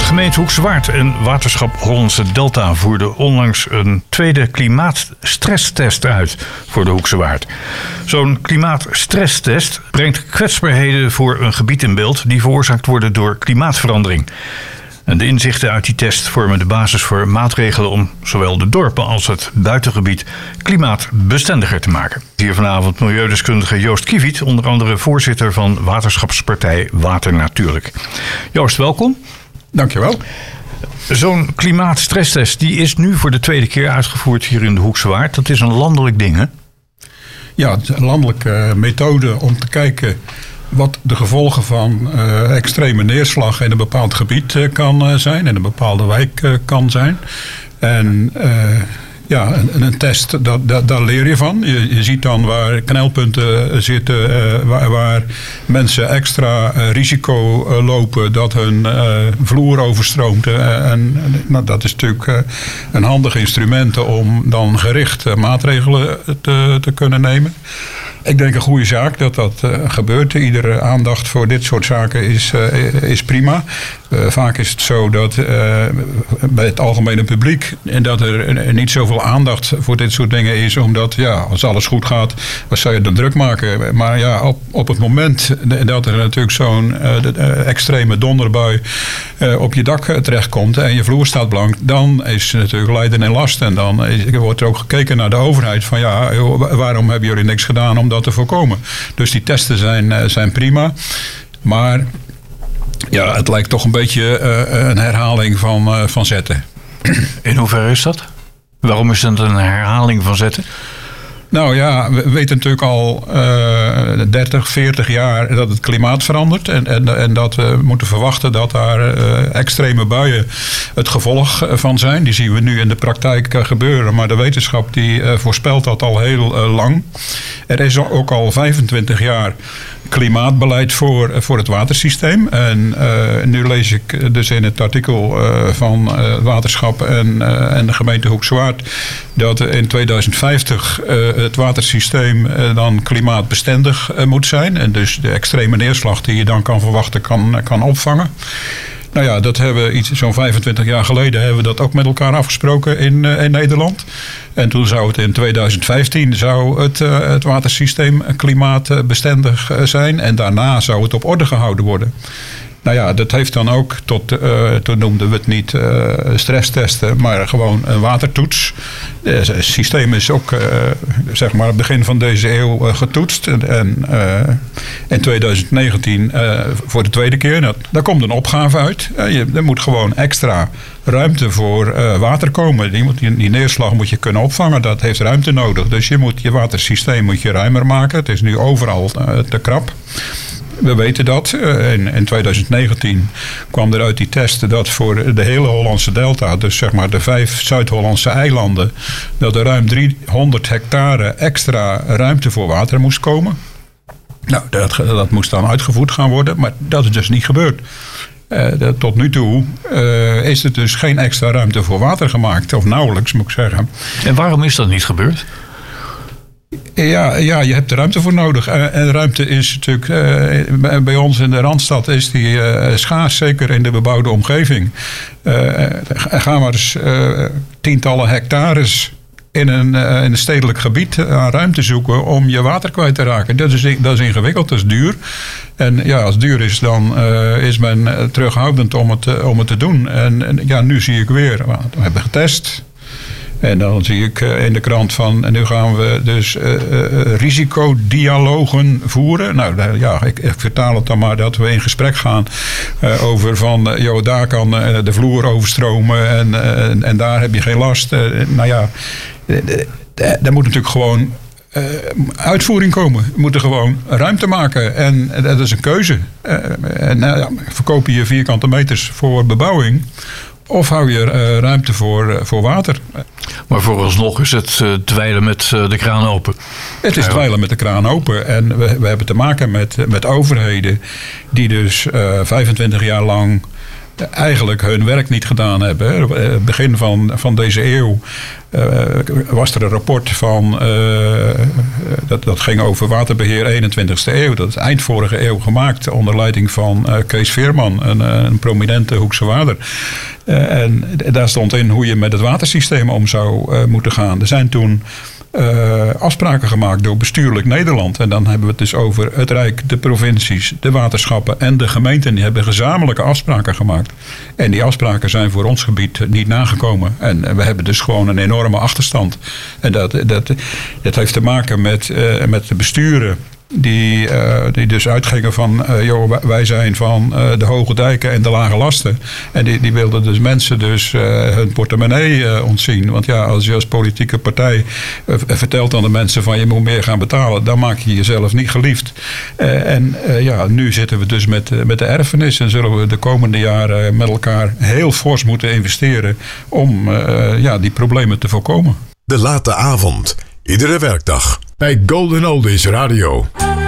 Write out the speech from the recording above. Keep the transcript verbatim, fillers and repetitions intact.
Gemeente Hoekswaard en Waterschap Hollandse Delta voerden onlangs een tweede klimaatstresstest uit voor de Hoekse Waard. Zo'n klimaatstresstest brengt kwetsbaarheden voor een gebied in beeld die veroorzaakt worden door klimaatverandering. En de inzichten uit die test vormen de basis voor maatregelen om zowel de dorpen als het buitengebied klimaatbestendiger te maken. Hier vanavond milieudeskundige Joost Kieviet, onder andere voorzitter van waterschapspartij Water Natuurlijk. Joost, welkom. Dankjewel. Zo'n klimaatstresstest die is nu voor de tweede keer uitgevoerd hier in de Hoekse Waard. Dat is een landelijk ding, hè? Ja, het is een landelijke methode om te kijken wat de gevolgen van uh, extreme neerslag in een bepaald gebied uh, kan uh, zijn, in een bepaalde wijk uh, kan zijn. En uh, ja, een, een test, dat, dat, daar leer je van. Je, je ziet dan waar knelpunten zitten, uh, waar, waar mensen extra uh, risico uh, lopen dat hun uh, vloer overstroomt. Uh, en nou, dat is natuurlijk uh, een handig instrument om dan gericht uh, maatregelen te, te kunnen nemen. Ik denk een goede zaak dat dat uh, gebeurt. Iedere aandacht voor dit soort zaken is, uh, is prima. Uh, vaak is het zo dat uh, bij het algemene publiek en dat er niet zoveel aandacht voor dit soort dingen is. Omdat ja, als alles goed gaat, wat zou je dan druk maken? Maar ja, op, op het moment dat er natuurlijk zo'n uh, extreme donderbui uh, op je dak terechtkomt en je vloer staat blank, dan is het natuurlijk lijden en last. En dan is, wordt er ook gekeken naar de overheid van ja, joh, waarom hebben jullie niks gedaan om dat te voorkomen? Dus die testen zijn, zijn prima. Maar ja, het lijkt toch een beetje uh, een herhaling van, uh, van zetten. In hoeverre is dat? Waarom is het een herhaling van zetten? Nou ja, we weten natuurlijk al uh, dertig, veertig jaar dat het klimaat verandert. En, en, en dat we moeten verwachten dat daar uh, extreme buien het gevolg van zijn. Die zien we nu in de praktijk uh, gebeuren. Maar de wetenschap die uh, voorspelt dat al heel uh, lang. Er is ook al vijfentwintig jaar klimaatbeleid voor, voor het watersysteem. En uh, nu lees ik dus in het artikel uh, van uh, Waterschap en, uh, en de gemeente Hoekse Waard dat in tweeduizend vijftig uh, het watersysteem uh, dan klimaatbestendig uh, moet zijn. En dus de extreme neerslag die je dan kan verwachten kan, kan opvangen. Nou ja, dat hebben we iets, zo'n vijfentwintig jaar geleden hebben we dat ook met elkaar afgesproken in, uh, in Nederland. En toen zou het in tweeduizend vijftien zou het, uh, het watersysteem klimaatbestendig uh, zijn. En daarna zou het op orde gehouden worden. Nou ja, dat heeft dan ook tot, uh, toen noemden we het niet uh, stresstesten, maar gewoon een watertoets. Het systeem is ook, uh, zeg maar, begin van deze eeuw uh, getoetst. En uh, in tweeduizend negentien uh, voor de tweede keer. Nou, daar komt een opgave uit. Uh, je, er moet gewoon extra ruimte voor uh, water komen. Die, moet, die neerslag moet je kunnen opvangen. Dat heeft ruimte nodig. Dus je moet je watersysteem moet je ruimer maken. Het is nu overal uh, te krap. We weten dat. In, in tweeduizend negentien kwam er uit die testen dat voor de hele Hollandse Delta, dus zeg maar de vijf Zuid-Hollandse eilanden, dat er ruim driehonderd hectare extra ruimte voor water moest komen. Nou, dat, dat moest dan uitgevoerd gaan worden, maar dat is dus niet gebeurd. Uh, dat, tot nu toe uh, is er dus geen extra ruimte voor water gemaakt, of nauwelijks moet ik zeggen. En waarom is dat niet gebeurd? Ja, ja, je hebt er ruimte voor nodig. Uh, en ruimte is natuurlijk, uh, bij ons in de Randstad is die uh, schaars, zeker in de bebouwde omgeving. Uh, gaan maar eens uh, tientallen hectares in een, uh, in een stedelijk gebied aan ruimte zoeken om je water kwijt te raken. Dat is, dat is ingewikkeld, dat is duur. En ja, als het duur is, dan uh, is men terughoudend om het, uh, om het te doen. En, en ja, nu zie ik weer, we hebben getest. En dan zie ik in de krant van, en nu gaan we dus uh, uh, risicodialogen voeren. Nou ja, ik, ik vertaal het dan maar dat we in gesprek gaan uh, over van, uh, joh, daar kan uh, de vloer overstromen en, uh, en, en daar heb je geen last. Uh, nou ja, daar moet natuurlijk gewoon uh, uitvoering komen. We moeten gewoon ruimte maken en uh, dat is een keuze. Uh, en uh, ja, verkoop je vierkante meters voor bebouwing, of hou je uh, ruimte voor, uh, voor water. Maar vooralsnog is het uh, dweilen met uh, de kraan open. Het is dweilen met de kraan open. En we, we hebben te maken met, met overheden die dus uh, vijfentwintig jaar lang eigenlijk hun werk niet gedaan hebben. Begin van, van deze eeuw uh, was er een rapport van, uh, dat, dat ging over waterbeheer eenentwintigste eeuw. Dat is eind vorige eeuw gemaakt onder leiding van uh, Kees Veerman, een, een prominente Hoekse Waarder. Uh, en daar stond in hoe je met het watersysteem om zou uh, moeten gaan. Er zijn toen Uh, afspraken gemaakt door bestuurlijk Nederland. En dan hebben we het dus over het Rijk, de provincies, de waterschappen en de gemeenten. Die hebben gezamenlijke afspraken gemaakt. En die afspraken zijn voor ons gebied niet nagekomen. En we hebben dus gewoon een enorme achterstand. En dat, dat, dat heeft te maken met, uh, met de besturen. Die, uh, die dus uitgingen van, uh, joh, wij zijn van uh, de hoge dijken en de lage lasten. En die, die wilden dus mensen dus uh, hun portemonnee uh, ontzien. Want ja, als je als politieke partij uh, vertelt aan de mensen van je moet meer gaan betalen, dan maak je jezelf niet geliefd. Uh, en uh, ja, nu zitten we dus met, uh, met de erfenis en zullen we de komende jaren met elkaar heel fors moeten investeren om uh, ja, die problemen te voorkomen. De late avond, iedere werkdag bij Golden Oldies Radio.